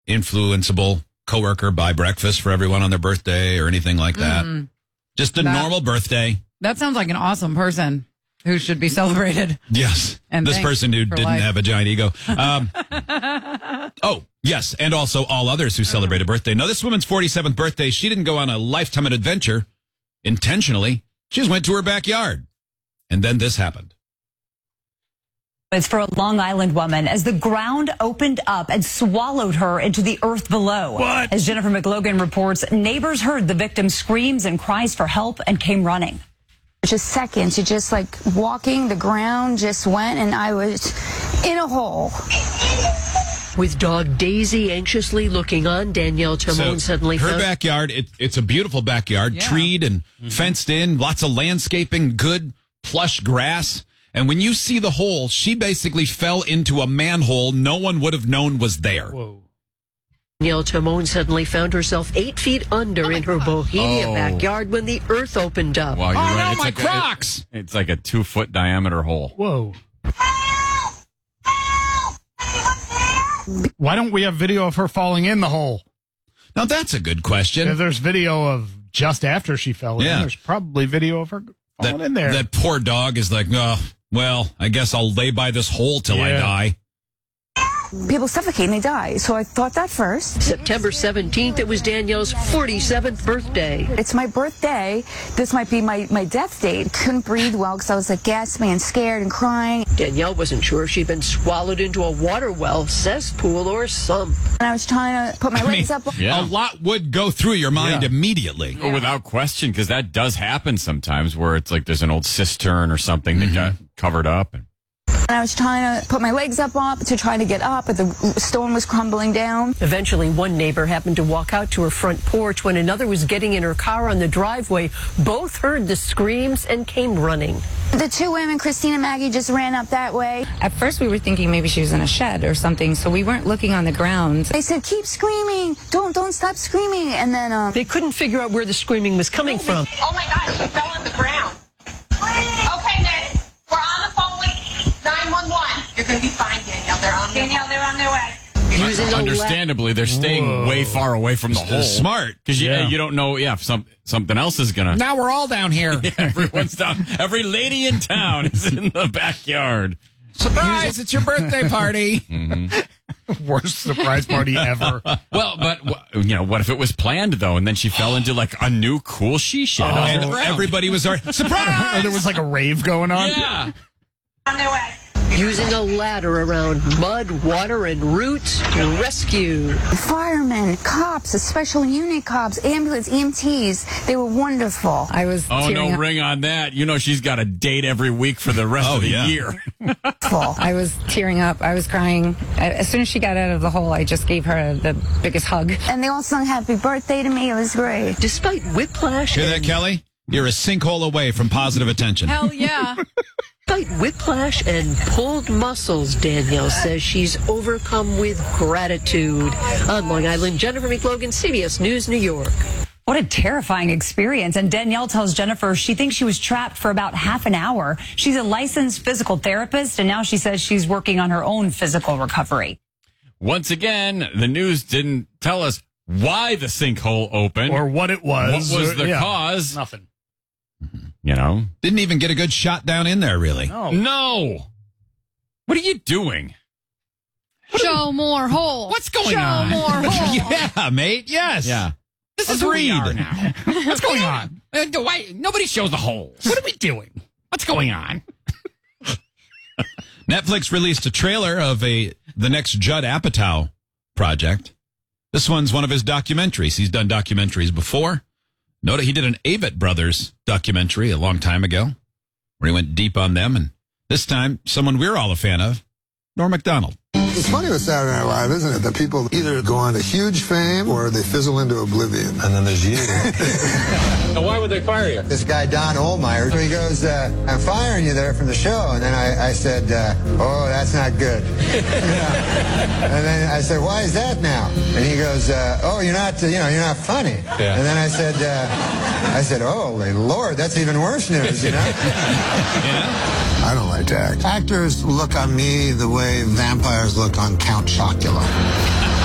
influenceable coworker buy breakfast for everyone on their birthday or anything like that. Just a normal birthday. That sounds like an awesome person who should be celebrated. Yes. And this person who didn't have a giant ego. Oh, yes. And also all others who celebrate a birthday. No, this woman's 47th birthday. She didn't go on a lifetime adventure intentionally. She just went to her backyard. And then this happened. It's for a Long Island woman as the ground opened up and swallowed her into the earth below. What? As Jennifer McLogan reports, neighbors heard the victim's screams and cries for help and came running. Just seconds, you just like walking, the ground just went and I was in a hole. With dog Daisy anxiously looking on, Danielle Timon suddenly her found backyard, it's a beautiful backyard, treed and fenced in, lots of landscaping, good plush grass. And when you see the hole, she basically fell into a manhole no one would have known was there. Whoa. Danielle Timon suddenly found herself 8 feet under in her Bohemia backyard when the earth opened up. Wow, you're right. No, It's my like Crocs! It's like a 2-foot diameter hole. Whoa. Why don't we have video of her falling in the hole? Now, that's a good question. If there's video of just after she fell in. There's probably video of her falling in there. That poor dog is like, oh, well, I guess I'll lay by this hole till I die. People suffocate and they die. So I thought that first. September 17th, it was Danielle's 47th birthday. It's my birthday. This might be my death date. Couldn't breathe well because I was like gasping and scared and crying. Danielle wasn't sure if she'd been swallowed into a water well, cesspool, or sump. And I was trying to put my legs up. A lot would go through your mind immediately. Oh, without question, because that does happen sometimes where it's like there's an old cistern or something that got covered up. And I was trying to put my legs up to try to get up, but the stone was crumbling down. Eventually, one neighbor happened to walk out to her front porch when another was getting in her car on the driveway. Both heard the screams and came running. The two women, Christine and Maggie, just ran up that way. At first, we were thinking maybe she was in a shed or something, so we weren't looking on the ground. They said, keep screaming. Don't stop screaming. And then they couldn't figure out where the screaming was coming from. Oh, my God, she fell on the ground. Okay, then, we're on the phone with 911. You're going to be fine, Danielle. They're on their way. Understandably, they're staying way far away from the hole. Smart. Because you don't know, if something else is going to... Now we're all down here. Everyone's down. Every lady in town is in the backyard. Surprise, it's your birthday party. Worst surprise party ever. Well, but what if it was planned, though, and then she fell into, like, a new cool she shed? And everybody was surprise! Or there was, like, a rave going on. Yeah. On their way. Using a ladder around mud, water, and roots to rescue. Firemen, cops, the special unit cops, ambulance, EMTs, they were wonderful. I was tearing up. Ring on that. She's got a date every week for the rest of the year. I was tearing up. I was crying. As soon as she got out of the hole, I just gave her the biggest hug. And they all sung happy birthday to me. It was great. Despite whiplash... Hear that, Kelly? You're a sinkhole away from positive attention. Hell yeah. Despite whiplash and pulled muscles, Danielle says she's overcome with gratitude. On Long Island, Jennifer McLogan, CBS News, New York. What a terrifying experience. And Danielle tells Jennifer she thinks she was trapped for about half an hour. She's a licensed physical therapist, and now she says she's working on her own physical recovery. Once again, the news didn't tell us why the sinkhole opened. Or what it was. What was the cause? Nothing. Didn't even get a good shot down in there, really. No. What are you doing? Show more hole. What's going on? Show more hole. Yeah, mate. Yes. Yeah. This is Reed. Now. What's going on? Why? Nobody shows the holes. What are we doing? What's going on? Netflix released a trailer of the next Judd Apatow project. This one's one of his documentaries. He's done documentaries before. Note he did an Avett Brothers documentary a long time ago where he went deep on them. And this time, someone we're all a fan of, Norm Macdonald. It's funny with Saturday Night Live, isn't it? That people either go on to huge fame or they fizzle into oblivion. And then there's you. Now, why would they fire you? This guy, Don Ohlmeyer, he goes, I'm firing you there from the show. And then I said, oh, that's not good. And then I said, why is that now? And he goes, oh, you're not funny. Yeah. And then I said, oh, Lord, that's even worse news, I don't like to act. Actors look on me the way vampires look on Count Chocula.